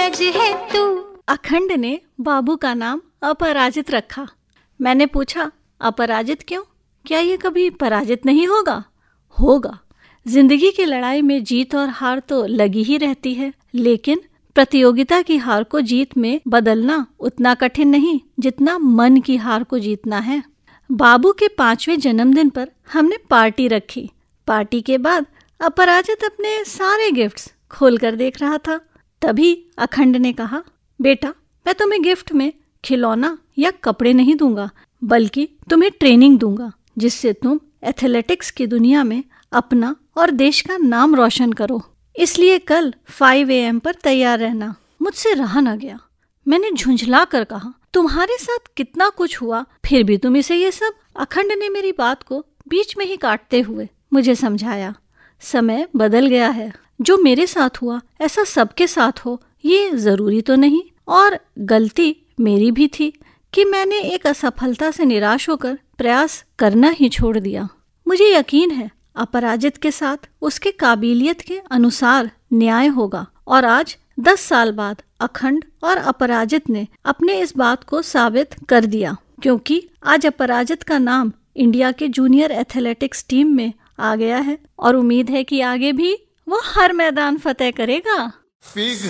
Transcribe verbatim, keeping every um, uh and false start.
राज है तू। अखंड ने बाबू का नाम अपराजित रखा। मैंने पूछा, अपराजित क्यों? क्या ये कभी पराजित नहीं होगा? होगा। जिंदगी की लड़ाई में जीत और हार तो लगी ही रहती है, लेकिन प्रतियोगिता की हार को जीत में बदलना उतना कठिन नहीं जितना मन की हार को जीतना है। बाबू के पांचवें जन्मदिन पर हमने पार्टी रखी। पार्टी के बाद अपराजित अपने सारे गिफ्ट्स खोलकर देख रहा था। तभी अखंड ने कहा, बेटा, मैं तुम्हें गिफ्ट में खिलौना या कपड़े नहीं दूंगा, बल्कि तुम्हें ट्रेनिंग दूंगा, जिससे तुम एथलेटिक्स की दुनिया में अपना और देश का नाम रोशन करो। इसलिए कल फाइव ए एम पर तैयार रहना। मुझसे रहा न गया। मैंने झुंझला कर कहा, तुम्हारे साथ कितना कुछ हुआ, फिर भी तुम इसे ये सब? अखंड ने मेरी बात को बीच में ही काटते हुए मुझे समझाया, समय बदल गया है। जो मेरे साथ हुआ ऐसा सबके साथ हो ये जरूरी तो नहीं, और गलती मेरी भी थी कि मैंने एक असफलता से निराश होकर प्रयास करना ही छोड़ दिया। मुझे यकीन है अपराजित के साथ उसके काबिलियत के अनुसार न्याय होगा, और आज दस साल बाद अखंड और अपराजित ने अपने इस बात को साबित कर दिया, क्योंकि आज अपराजित का नाम इंडिया के जूनियर एथलेटिक्स टीम में आ गया है, और उम्मीद है कि आगे भी वो हर मैदान फतेह करेगा।